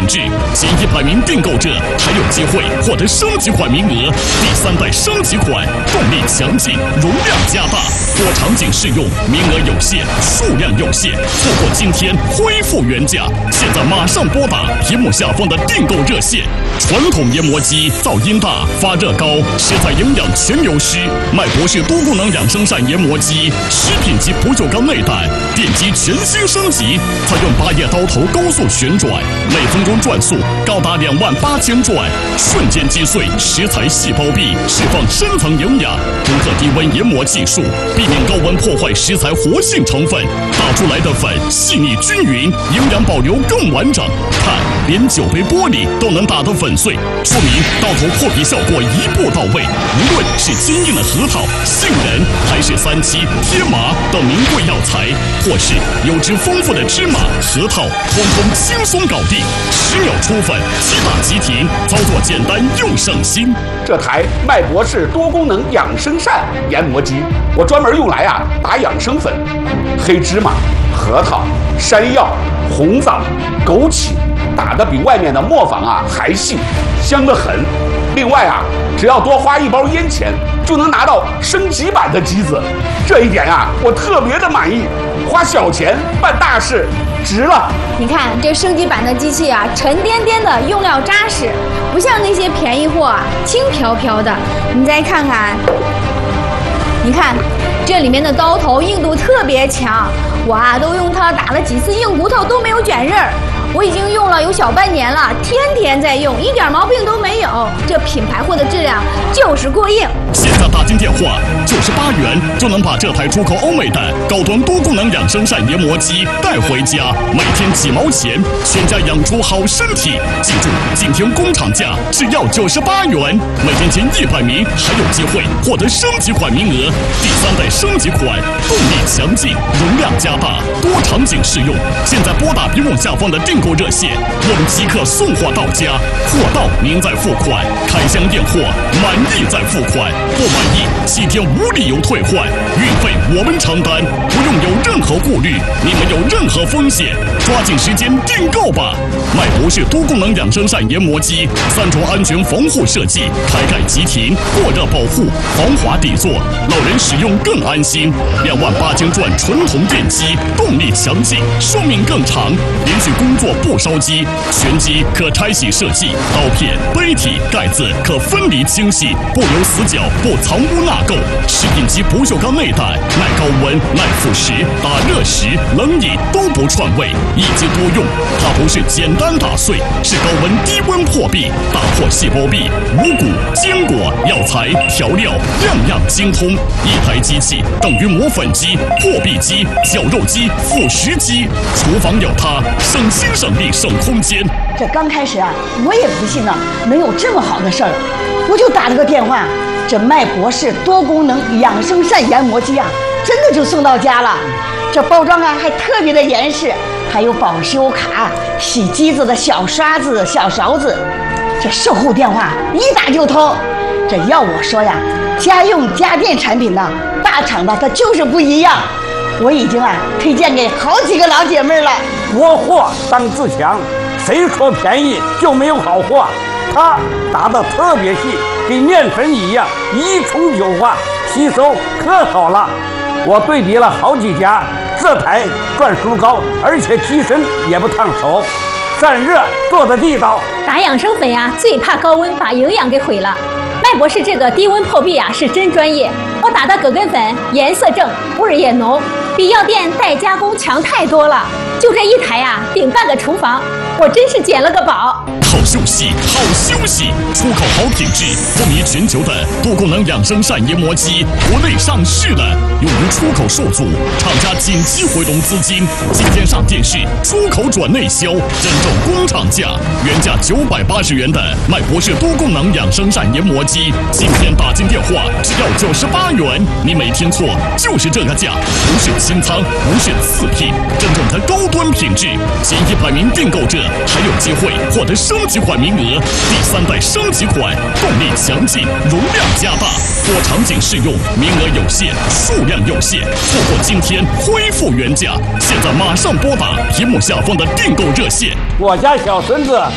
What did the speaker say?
质，前100名订购者还有机会获得升级款名额。第3代升级款，动力强劲，容量加大，多场景适用，名额有限，数量有限，错过今天恢复原价。现在马上拨打屏幕下方的订购热线。传统研磨机噪音大，发热高，食材营养全流失。麦博士多功能养生扇研磨机，食品级不锈钢内胆，电机全新升级，采用8叶刀头高速旋转，每分钟转速高达28000转，瞬间击碎食材细胞壁，释放深层营养。独特低温研磨技术，避免高温破坏食材活性成分，打出来的粉细腻均匀，营养保留更完整。看，连酒杯玻璃都能打得粉碎，说明刀头破皮效果一步到位。无论是坚硬的核桃、杏仁，还是3七、天麻等名贵药材，或是油脂丰富的芝麻、核桃，通通轻松搞定，10秒出粉，即打即停，操作简单又省心。 这台麦博士多功能养生扇研磨机，我专门用来打养生粉，黑芝麻、核桃、山药、红枣、枸杞，打得比外面的磨坊还细，香得很。另外只要多花1包烟钱，就能拿到升级版的机子，这一点我特别的满意。花小钱办大事，值了。 你看这升级版的机器沉甸甸的，用料扎实，不像那些便宜货轻飘飘的。你再看看，你看这里面的刀头硬度特别强，我都用它打了几次硬骨头都没有卷刃儿。我已经用了有小半年了，天天在用，一点毛病都没有。这品牌货的质量就是过硬。 现在打进电话98元就能把这台出口欧美的高端多功能养生扇研磨机带回家，每天几毛钱，全家养出好身体。记住，今天工厂价只要98元，每天前100名还有机会获得升级款名额。第3代升级款，动力强劲，容量加大，多场景适用。现在拨打屏幕下方的订购热线，我们即刻送货到家，货到您再付款，开箱验货，满意再付款，不满意7天无理由退换，运费我们承担，不用有任何顾虑，你没有任何风险，抓紧时间订购吧！麦博士多功能养生扇研磨机，3重安全防护设计，开盖即停，过热保护，防滑底座，老人使用更安心。28000转纯铜电机，动力强劲，寿命更长，连续工作不烧机，全机可拆洗设计，刀片、杯体、盖子可分离清洗，不留死角，不藏污纳垢。食品级不锈钢内胆，耐高温、耐腐蚀，打热食、冷饮都不串味，一机多用。它不是简单打碎，是高温低温破壁，打破细胞壁，五谷、坚果、药材、调料，样样精通。一台机器等于磨粉机、破壁机、绞肉机、腐蚀机，厨房有它，省心省力省空间。 这刚开始我也不信能有这么好的事儿，我就打了个电话，这麦博士多功能养生扇研磨机真的就送到家了。这包装还特别的严实，还有保修卡、洗机子的小刷子、小勺子。这售后电话一打就通。这要我说家用家电产品大厂的它就是不一样。我已经推荐给好几个老姐妹了。 国货当自强，谁说便宜就没有好货？它打得特别细，跟面粉一样，一冲就化，吸收可好了。我对比了好几家，这台转速高，而且机身也不烫手，散热做得地道。 打养生粉最怕高温把营养给毁了。麦博士这个低温破壁是真专业，我打的葛根粉颜色正，味儿也浓，比药店代加工强太多了。就这一台顶半个厨房，我真是捡了个宝。 好休息，好休息！出口好品质，风靡全球的多功能养生扇研磨机，国内上市了，用于出口受阻，厂家紧急回笼资金，今天上电视，出口转内销，真正工厂价，原价980元的麦博士多功能养生扇研磨机，今天打进电话只要98元，你没听错，就是这个价，不是清仓，不是次品，真正的高端品质，前100名订购者还有机会获得升级款名额。第3代升级款，动力强劲，容量加大，多场景适用，名额有限，数量有限，错过今天恢复原价。现在马上拨打屏幕下方的订购热线。 我家小孙子